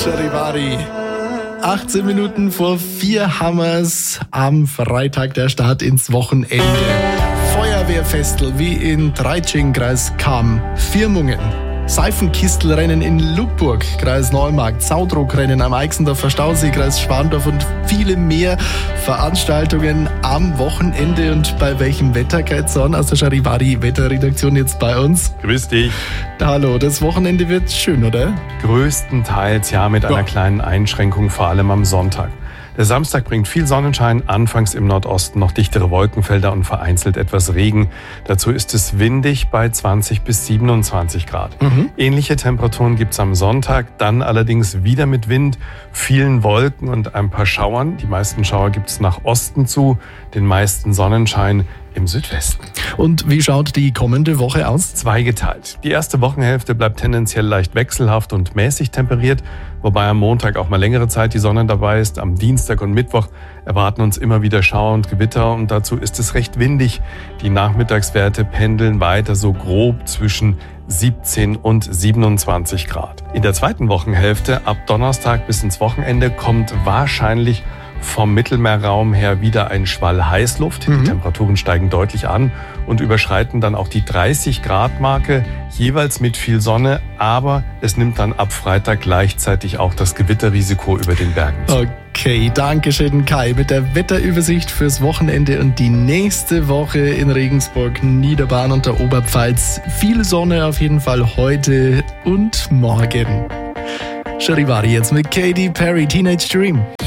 Charivari. 18 Minuten vor 4 hammers am Freitag der Start ins Wochenende. Feuerwehrfestel wie in Treitsching, Kreis Cham, Firmungen. Seifenkistelrennen in Lubburg, Kreis Neumarkt, Saudruckrennen am Eichsendorfer Stausee, Kreis Schwandorf und viele mehr Veranstaltungen am Wochenende. Und bei welchem Wetter geht's an? Aus der Charivari Wetterredaktion jetzt bei uns. Grüß dich. Hallo, das Wochenende wird schön, oder? Größtenteils ja, mit einer kleinen Einschränkung, vor allem am Sonntag. Der Samstag bringt viel Sonnenschein, anfangs im Nordosten noch dichtere Wolkenfelder und vereinzelt etwas Regen. Dazu ist es windig bei 20 bis 27 Grad. Ähnliche Temperaturen gibt's am Sonntag, dann allerdings wieder mit Wind, vielen Wolken und ein paar Schauern. Die meisten Schauer gibt's nach Osten zu, den meisten Sonnenschein im Südwesten. Und wie schaut die kommende Woche aus? Zweigeteilt. Die erste Wochenhälfte bleibt tendenziell leicht wechselhaft und mäßig temperiert, wobei am Montag auch mal längere Zeit die Sonne dabei ist. Am Dienstag und Mittwoch erwarten uns immer wieder Schauer und Gewitter und dazu ist es recht windig. Die Nachmittagswerte pendeln weiter so grob zwischen 17 und 27 Grad. In der zweiten Wochenhälfte, ab Donnerstag bis ins Wochenende, kommt wahrscheinlich vom Mittelmeerraum her wieder ein Schwall Heißluft. Die Temperaturen steigen deutlich an und überschreiten dann auch die 30-Grad-Marke, jeweils mit viel Sonne. Aber es nimmt dann ab Freitag gleichzeitig auch das Gewitterrisiko über den Bergen zu. Okay, danke schön Kai mit der Wetterübersicht fürs Wochenende und die nächste Woche in Regensburg, Niederbayern und der Oberpfalz. Viel Sonne auf jeden Fall heute und morgen. Charivari jetzt mit Katy Perry, Teenage Dream.